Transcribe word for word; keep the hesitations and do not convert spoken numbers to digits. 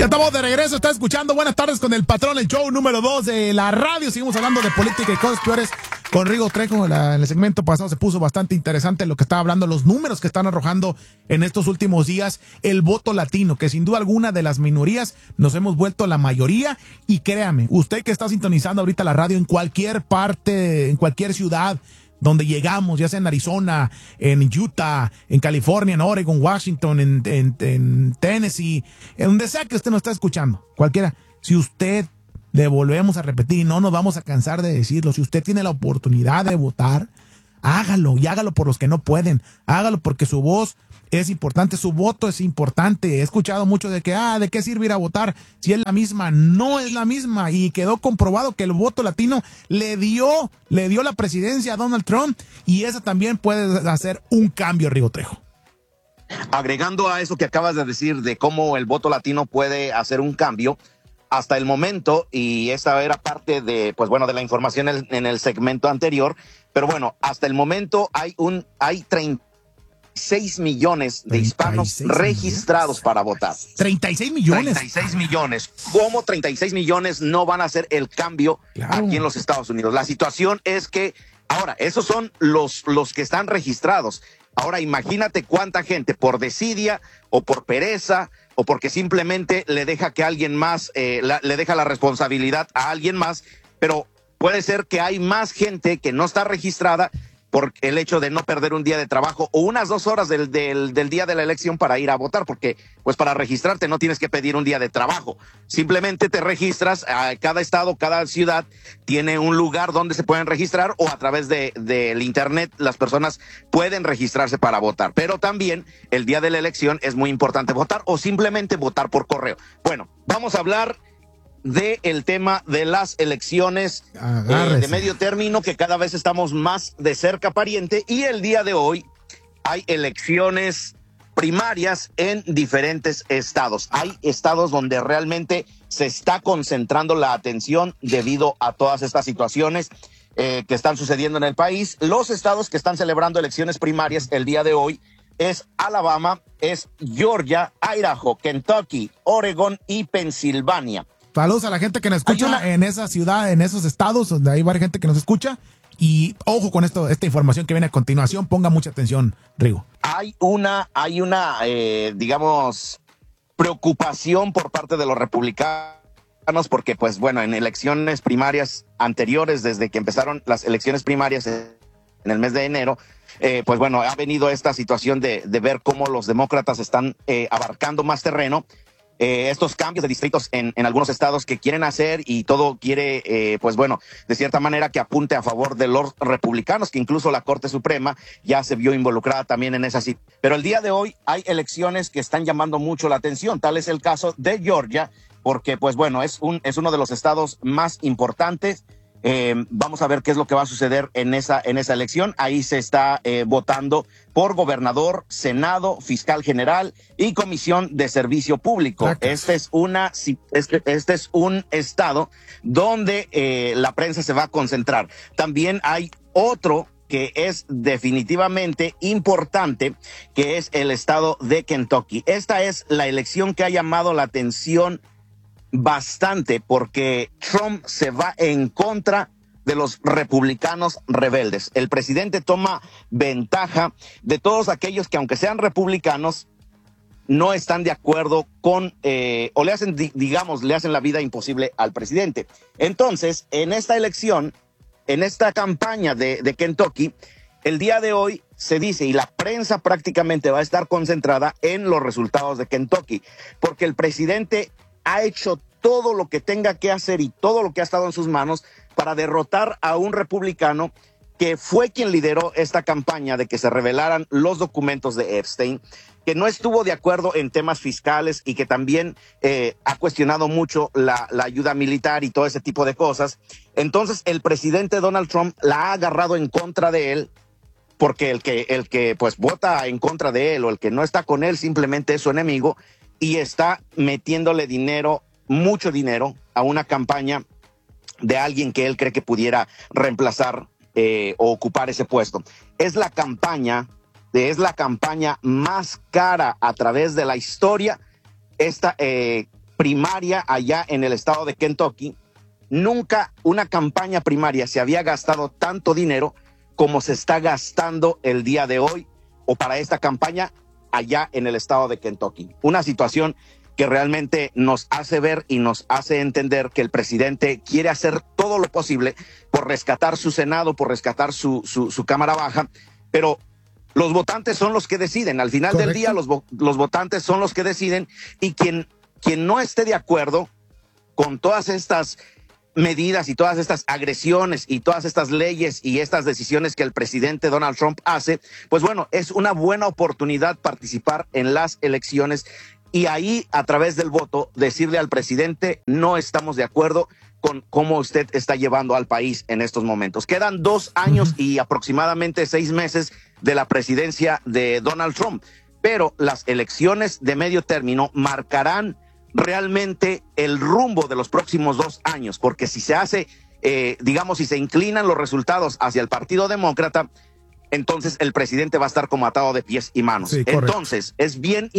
Ya estamos de regreso, está escuchando Buenas Tardes con el Patrón, el show número dos de la radio. Seguimos hablando de política y cosas peores con Rigo Trejo. La, en el segmento pasado se puso bastante interesante lo que estaba hablando, los números que están arrojando en estos últimos días el voto latino, que sin duda alguna de las minorías nos hemos vuelto la mayoría. Y créame, usted que está sintonizando ahorita la radio en cualquier parte, en cualquier ciudad donde llegamos, ya sea en Arizona, en Utah, en California, en Oregon, Washington, en, en, en Tennessee, en donde sea que usted nos está escuchando, cualquiera, si usted, le volvemos a repetir y no nos vamos a cansar de decirlo, si usted tiene la oportunidad de votar, hágalo, y hágalo por los que no pueden, hágalo porque su voz es importante, su voto es importante. He escuchado mucho de que, ah, ¿de qué sirve ir a votar si es la misma? No es la misma, y quedó comprobado que el voto latino le dio, le dio la presidencia a Donald Trump, y eso también puede hacer un cambio, Rigo Trejo. Agregando a eso que acabas de decir de cómo el voto latino puede hacer un cambio, hasta el momento, y esta era parte de, pues bueno, de la información en el, en el segmento anterior, pero bueno, hasta el momento hay un, hay treinta y seis millones de hispanos registrados para votar. treinta y seis millones. treinta y seis millones. ¿Cómo treinta y seis millones no van a hacer el cambio claro. aquí en los Estados Unidos? La situación es que, ahora, esos son los, los que están registrados. Ahora imagínate cuánta gente por desidia o por pereza o porque simplemente le deja que alguien más, eh, la, le deja la responsabilidad a alguien más, pero puede ser que hay más gente que no está registrada por el hecho de no perder un día de trabajo o unas dos horas del, del, del día de la elección para ir a votar, porque pues para registrarte no tienes que pedir un día de trabajo, simplemente te registras. A cada estado, cada ciudad tiene un lugar donde se pueden registrar, o a través de del internet las personas pueden registrarse para votar, pero también el día de la elección es muy importante votar, o simplemente votar por correo. Bueno, vamos a hablar de el tema de las elecciones eh, de medio término, que cada vez estamos más de cerca, pariente, y el día de hoy hay elecciones primarias en diferentes estados. Hay estados donde realmente se está concentrando la atención debido a todas estas situaciones eh, que están sucediendo en el país. Los estados que están celebrando elecciones primarias el día de hoy es Alabama, es Georgia, Idaho, Kentucky, Oregon y Pensilvania. Saludos a la gente que nos escucha una... en esa ciudad, en esos estados, donde hay varias gente que nos escucha. Y ojo con esto, esta información que viene a continuación, ponga mucha atención, Rigo. Hay una, hay una, eh, digamos, preocupación por parte de los republicanos, porque, pues bueno, en elecciones primarias anteriores, desde que empezaron las elecciones primarias en el mes de enero, eh, pues bueno, ha venido esta situación de, de ver cómo los demócratas están eh, abarcando más terreno. Eh, estos cambios de distritos en, en algunos estados que quieren hacer, y todo quiere, eh, pues bueno, de cierta manera que apunte a favor de los republicanos, que incluso la Corte Suprema ya se vio involucrada también en esa situación. Pero el día de hoy hay elecciones que están llamando mucho la atención. Tal es el caso de Georgia, porque pues bueno, es, un, es uno de los estados más importantes. Eh, vamos a ver qué es lo que va a suceder en esa, en esa elección. Ahí se está eh, votando por gobernador, senado, fiscal general y comisión de servicio público. Este es una, este, este es un estado donde eh, la prensa se va a concentrar. También hay otro que es definitivamente importante, que es el estado de Kentucky. Esta es la elección que ha llamado la atención bastante, porque Trump se va en contra de los republicanos rebeldes. El presidente toma ventaja de todos aquellos que, aunque sean republicanos, no están de acuerdo con, eh, o le hacen, digamos, le hacen la vida imposible al presidente. Entonces, en esta elección, en esta campaña de, de Kentucky, el día de hoy se dice, y la prensa prácticamente va a estar concentrada en los resultados de Kentucky, porque el presidente ha hecho todo lo que tenga que hacer y todo lo que ha estado en sus manos para derrotar a un republicano que fue quien lideró esta campaña de que se revelaran los documentos de Epstein, que no estuvo de acuerdo en temas fiscales y que también eh, ha cuestionado mucho la, la ayuda militar y todo ese tipo de cosas. Entonces el presidente Donald Trump la ha agarrado en contra de él, porque el que, el que pues vota en contra de él o el que no está con él simplemente es su enemigo, y está metiéndole dinero, mucho dinero, a una campaña de alguien que él cree que pudiera reemplazar eh, o ocupar ese puesto. Es la campaña, es la campaña más cara a través de la historia. Esta, eh, primaria allá en el estado de Kentucky. Nunca una campaña primaria se había gastado tanto dinero como se está gastando el día de hoy o para esta campaña allá en el estado de Kentucky. Una situación que realmente nos hace ver y nos hace entender que el presidente quiere hacer todo lo posible por rescatar su Senado, por rescatar su, su, su Cámara Baja, pero los votantes son los que deciden. Al final Correcto. del día, los, los votantes son los que deciden, y quien, quien no esté de acuerdo con todas estas medidas y todas estas agresiones y todas estas leyes y estas decisiones que el presidente Donald Trump hace, pues bueno, es una buena oportunidad participar en las elecciones y ahí, a través del voto, decirle al presidente: no estamos de acuerdo con cómo usted está llevando al país en estos momentos. Quedan dos años y aproximadamente seis meses de la presidencia de Donald Trump, pero las elecciones de medio término marcarán realmente el rumbo de los próximos dos años, porque si se hace, eh, digamos, si se inclinan los resultados hacia el Partido Demócrata, entonces el presidente va a estar como atado de pies y manos. Sí, entonces, es bien